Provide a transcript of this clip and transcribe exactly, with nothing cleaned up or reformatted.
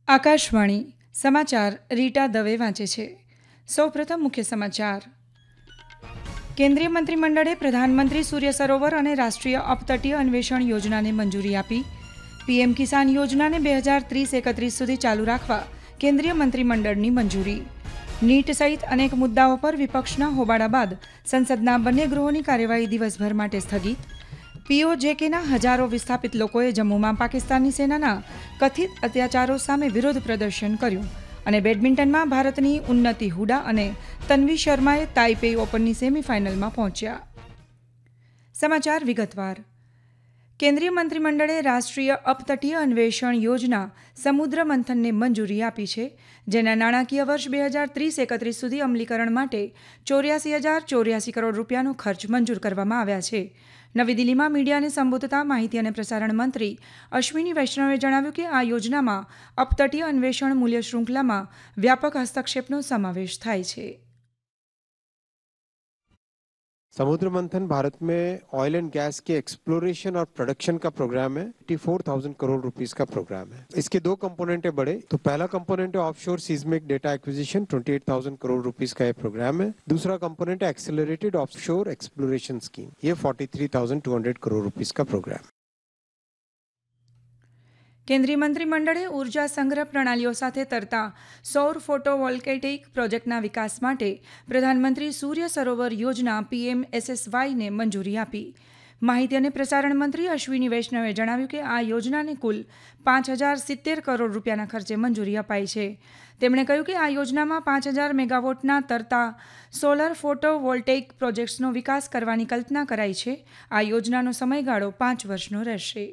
આકાશવાણી સમાચાર રીટા દવે વાંચે છે. સૌપ્રથમ મુખ્ય સમાચાર. કેન્દ્રીય મંત્રીમંડળે પ્રધાનમંત્રી સૂર્ય સરોવર અને રાષ્ટ્રીય અપતટીય અન્વેષણ યોજનાને મંજૂરી આપી. પીએમ કિસાન યોજનાને બે હજાર ત્રીસ એકત્રીસ સુધી ચાલુ રાખવા કેન્દ્રીય મંત્રીમંડળની મંજૂરી. નીટ સહિત અનેક મુદ્દાઓ પર વિપક્ષના હોબાળા બાદ સંસદના બંને ગૃહોની કાર્યવાહી દિવસભર માટે સ્થગિત. પીઓજેકેના હજારો વિસ્થાપિત લોકોએ જમ્મુમાં પાકિસ્તાની સેનાના કથિત અત્યાચારો સામે વિરોધ પ્રદર્શન કર્યું. અને બેડમિન્ટનમાં ભારતની ઉન્નતિ હુડા અને તન્વી શર્માએ તાઇપેઈ ઓપનની સેમીફાઇનલમાં પહોંચ્યા. સમાચાર વિગતવાર. કેન્દ્રીય મંત્રીમંડળે રાષ્ટ્રીય અપતટીય અન્વેષણ યોજના સમુદ્ર મંથનને મંજૂરી આપી છે, જેના નાણાકીય વર્ષ બે હજાર ત્રીસ એકત્રીસ સુધી અમલીકરણ માટે ચોર્યાસી હજાર ચોર્યાસી કરોડ રૂપિયાનો ખર્ચ મંજૂર કરવામાં આવ્યા છે. નવી દિલ્હીમાં મીડિયાને સંબોધતા માહિતી અને પ્રસારણ મંત્રી અશ્વિની વૈષ્ણવે જણાવ્યું કે આ યોજનામાં અપતટીય અન્વેષણ મૂલ્ય શૃંખલામાં વ્યાપક હસ્તક્ષેપનો સમાવેશ થાય છે. समुद्र मंथन भारत में ऑयल एंड गैस के एक्सप्लोरेशन और प्रोडक्शन का प्रोग्राम है. चौरासी हज़ार करोड़ रुपीस का प्रोग्राम है. इसके दो कंपोनेंट है बड़े. तो पहला कंपोनेंट है ऑफशोर सीस्मिक डेटा एक्विजिशन, अट्ठाईस हज़ार करोड़ रुपीस का ये प्रोग्राम है. दूसरा कंपोनेंट है एक्सेलरेटेड ऑफशोर एक्सप्लोरेशन स्कीम. ये तैंतालीस हज़ार दो सौ करोड़ रुपीस का प्रोग्राम है. કેન્દ્રીય મંત્રીમંડળે ઉર્જા સંગ્રહ પ્રણાલીઓ સાથે તરતા સૌર ફોટોવોલ્કેઇક પ્રોજેક્ટના વિકાસ માટે પ્રધાનમંત્રી સૂર્ય સરોવર યોજના પીએમ એસએસવાયને મંજૂરી આપી. માહિતી અને પ્રસારણ મંત્રી અશ્વિની વૈષ્ણવે જણાવ્યું કે આ યોજનાને કુલ પાંચ હજાર સિત્તેર કરોડ રૂપિયાના ખર્ચે મંજૂરી અપાઈ છે. તેમણે કહ્યું કે આ યોજનામાં પાંચ હજાર મેગાવોટના તરતા સોલર ફોટોવોલ્ટેઇક પ્રોજેક્ટ્સનો વિકાસ કરવાની કલ્પના કરાઈ છે. આ યોજનાનો સમયગાળો પાંચ વર્ષનો રહેશે.